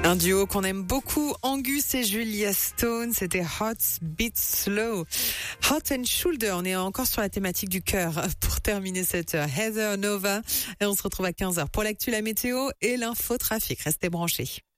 Un duo qu'on aime beaucoup, Angus et Julia Stone, c'était Hot Beat Slow. Hot and Shoulder, on est encore sur la thématique du cœur pour terminer cette heure. Heather Nova, et on se retrouve à 15h pour l'actu, la météo et l'infotrafic. Restez branchés.